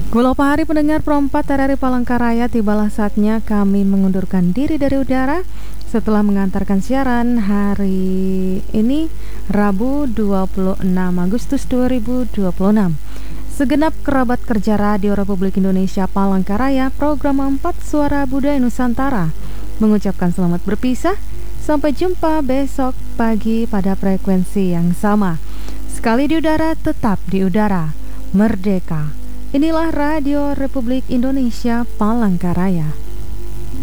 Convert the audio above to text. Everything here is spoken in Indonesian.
Walau pahari pendengar perempat RRI Palangkaraya, tibalah saatnya kami mengundurkan diri dari udara setelah mengantarkan siaran hari ini Rabu 26 Agustus 2026. Segenap kerabat kerja Radio Republik Indonesia Palangkaraya, program 4 Suara Budaya Nusantara mengucapkan selamat berpisah. Sampai jumpa besok pagi pada frekuensi yang sama. Sekali di udara, tetap di udara. Merdeka! Inilah Radio Republik Indonesia Palangkaraya.